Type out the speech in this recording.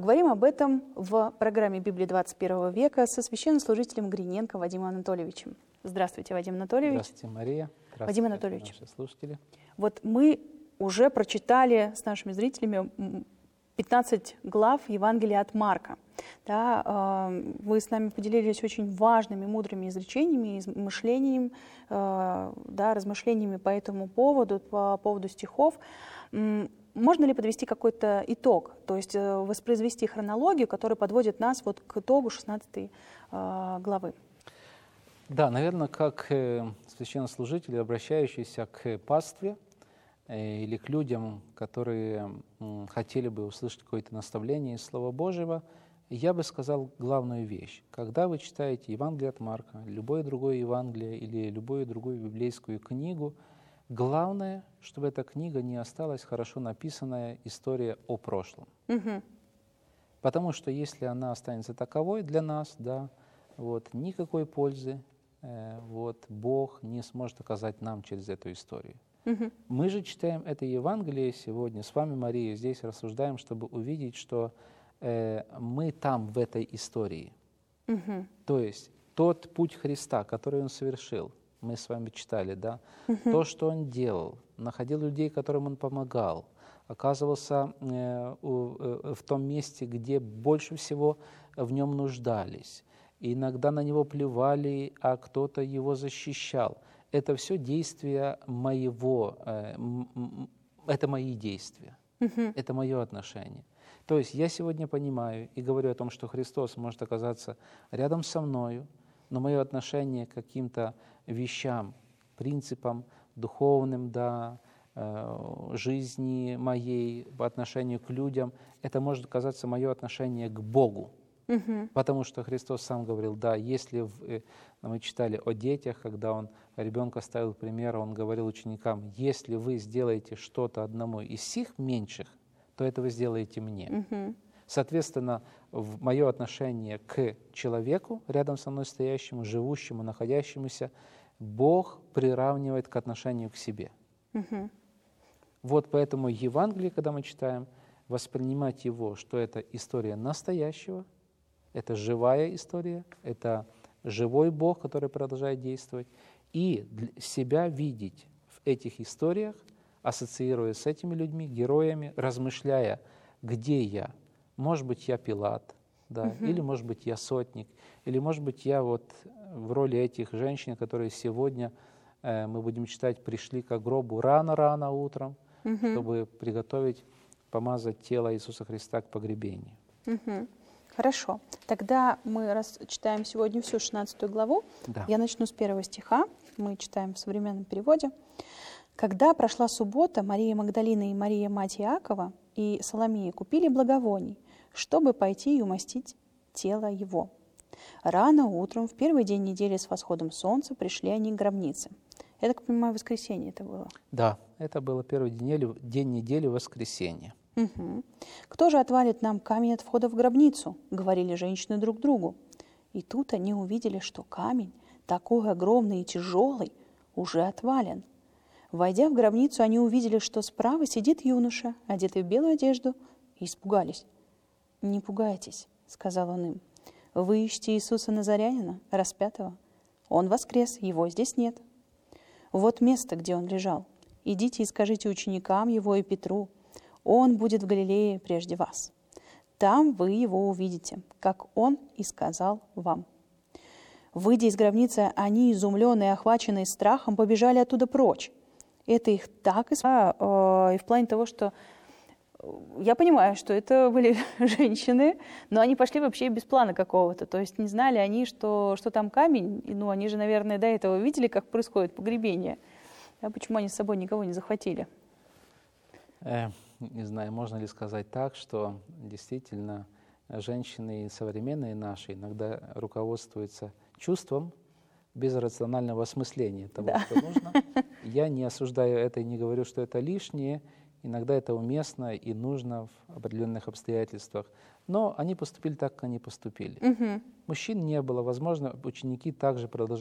Поговорим об этом в программе «Библия 21 века» со священнослужителем Гриненко Вадимом Анатольевичем. Здравствуйте, Вадим Анатольевич. Здравствуйте, Мария. Здравствуйте, Вадим Анатольевич. Наши слушатели. Вот мы уже прочитали с нашими зрителями 15 глав Евангелия от Марка. Да, вы с нами поделились очень важными, мудрыми изречениями, мышлениями, размышлениями по этому поводу, по поводу стихов. Можно ли подвести какой-то итог, то есть воспроизвести хронологию, которая подводит нас вот к итогу 16 главы? Да, наверное, как священнослужители, обращающиеся к пастве или к людям, которые хотели бы услышать какое-то наставление из Слова Божьего, я бы сказал главную вещь. Когда вы читаете Евангелие от Марка, любое другое Евангелие или любую другую библейскую книгу, главное, чтобы эта книга не осталась хорошо написанная история о прошлом. Угу. Потому что если она останется таковой для нас, никакой пользы Бог не сможет оказать нам через эту историю. Угу. Мы же читаем это Евангелие сегодня, с вами, Мария, здесь рассуждаем, чтобы увидеть, что мы там, в этой истории. Угу. То есть тот путь Христа, который Он совершил, мы с вами читали, да? То, что Он делал, находил людей, которым Он помогал, оказывался в том месте, где больше всего в Нем нуждались. И иногда на Него плевали, а кто-то Его защищал. Это все действия моего, это мои действия, это мое отношение. То есть я сегодня понимаю и говорю о том, что Христос может оказаться рядом со мною, но мое отношение к каким-то вещам, принципам духовным, жизни моей, по отношению к людям, это может оказаться мое отношение к Богу. Потому что Христос сам говорил, если мы читали о детях, когда Он ребенка ставил пример, Он говорил ученикам, если вы сделаете что-то одному из сих меньших, то это вы сделаете мне. Соответственно, мое отношение к человеку, рядом со мной стоящему, живущему, находящемуся, Бог приравнивает к отношению к себе. Вот поэтому Евангелие, когда мы читаем, воспринимать его, что это история настоящего, это живая история, это живой Бог, который продолжает действовать, и себя видеть в этих историях, ассоциируя с этими людьми, героями, размышляя, где я. Может быть, я Пилат, или, может быть, я сотник, или, может быть, я в роли этих женщин, которые сегодня, мы будем читать, пришли к гробу рано-рано утром, чтобы приготовить, помазать тело Иисуса Христа к погребению. Хорошо. Тогда мы читаем сегодня всю 16 главу. Да. Я начну с 1 стиха. Мы читаем в современном переводе. «Когда прошла суббота, Мария Магдалина и Мария, мать Иакова, и Соломея купили благовоний, чтобы пойти и умастить тело его. Рано утром, в первый день недели с восходом солнца, пришли они к гробнице». Я так понимаю, воскресенье это было? Да, это было первый день недели, воскресенье. «Кто же отвалит нам камень от входа в гробницу?» — говорили женщины друг другу. И тут они увидели, что камень, такой огромный и тяжелый, уже отвален. Войдя в гробницу, они увидели, что справа сидит юноша, одетый в белую одежду, и испугались. «Не пугайтесь», — сказал он им. «Вы ищете Иисуса Назарянина, распятого. Он воскрес, его здесь нет. Вот место, где он лежал. Идите и скажите ученикам его и Петру. Он будет в Галилее прежде вас. Там вы его увидите, как он и сказал вам». Выйдя из гробницы, они, изумленные и охваченные страхом, побежали оттуда прочь. Это их так испугало. И в плане того, что я понимаю, что это были женщины, но они пошли вообще без плана какого-то. То есть не знали они, что там камень. Ну, они же, наверное, до этого видели, как происходит погребение. Почему они с собой никого не захватили? Не знаю, можно ли сказать так, что действительно женщины современные наши иногда руководствуются чувством без рационального осмысления того, что нужно. Я не осуждаю это и не говорю, что это лишнее. Иногда это уместно и нужно в определенных обстоятельствах. Но они поступили так, как они поступили. Мужчин не было. Возможно, ученики также продолжали